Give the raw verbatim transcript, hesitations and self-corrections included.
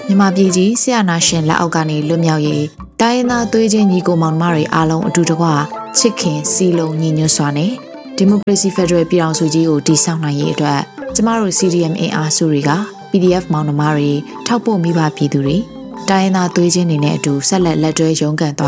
မြန်မာပြည်ကြီးဆရာနာရှင်လက်အောက်ကနေလွတ်မြောက်ရေးတိုင်းရင်းသားသွေးချင်းညီကိုမောင်နှမတွေအားလုံးအတူတကွချစ်ခင်စီလုံးညီညွတ်စွာနဲ့ဒီမိုကရေစီဖက်ဒရယ်ပြည်ထောင်စုကြီးကိုတည်ဆောက်နိုင်ရေးအတွက်ကျမတို့ စီ ဒီ အမ် အင်အားစုတွေက ပီ ဒီ အက်ဖ် မောင်နှမတွေထောက်ပို့မိဘပြည်သူတွေတိုင်းရင်းသားသွေးချင်းတွေနဲ့အတူဆက်လက်လက်တွဲရုန်းကန်သွား